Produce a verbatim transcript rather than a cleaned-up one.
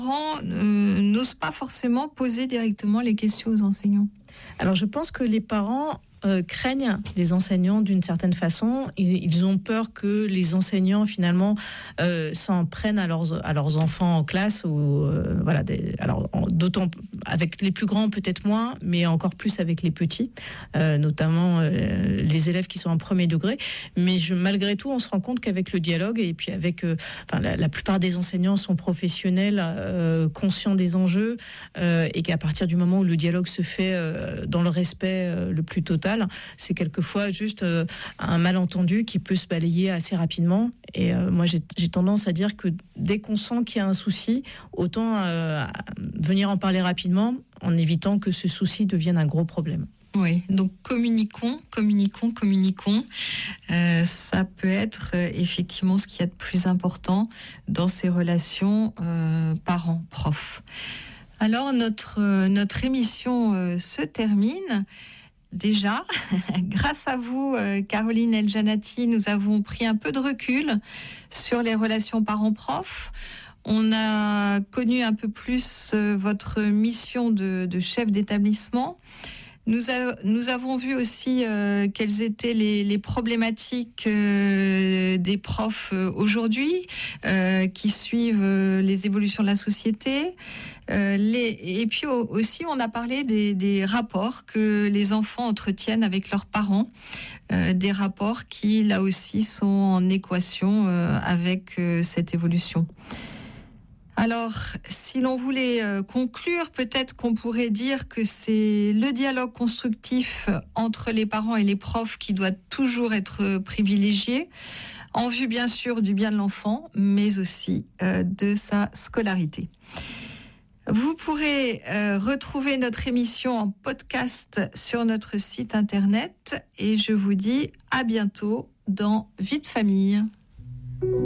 parents euh, n'osent pas forcément poser directement les questions aux enseignants? Alors je pense que les parents euh, craignent les enseignants d'une certaine façon. Ils, ils ont peur que les enseignants finalement euh, s'en prennent à leurs, à leurs enfants en classe. Ou, euh, voilà, des, alors, en, d'autant avec les plus grands peut-être moins, mais encore plus avec les petits, euh, notamment euh, les élèves qui sont en premier degré. Mais je, malgré tout, on se rend compte qu'avec le dialogue et puis avec, euh, enfin, la, la plupart des enseignants sont professionnels, euh, conscients des enjeux, euh, et qu'à partir du moment où le dialogue se fait euh, dans le respect euh, le plus total, c'est quelquefois juste euh, un malentendu qui peut se balayer assez rapidement. Et euh, moi, j'ai, j'ai tendance à dire que dès qu'on sent qu'il y a un souci, autant euh, venir en parler rapidement, en évitant que ce souci devienne un gros problème. Oui, donc communiquons, communiquons, communiquons. Euh, ça peut être euh, effectivement ce qu'il y a de plus important dans ces relations euh, parents-prof. Alors notre, euh, notre émission euh, se termine. Déjà, grâce à vous, euh, Caroline El-Jannati, nous avons pris un peu de recul sur les relations parents-prof. On a connu un peu plus euh, votre mission de, de chef d'établissement. Nous, a, nous avons vu aussi euh, quelles étaient les, les problématiques euh, des profs euh, aujourd'hui, euh, qui suivent euh, les évolutions de la société. Euh, les, et puis aussi, on a parlé des, des rapports que les enfants entretiennent avec leurs parents, euh, des rapports qui, là aussi, sont en équation euh, avec euh, cette évolution. Alors, si l'on voulait euh, conclure, peut-être qu'on pourrait dire que c'est le dialogue constructif entre les parents et les profs qui doit toujours être privilégié, en vue bien sûr du bien de l'enfant, mais aussi euh, de sa scolarité. Vous pourrez euh, retrouver notre émission en podcast sur notre site internet et je vous dis à bientôt dans Vie de famille.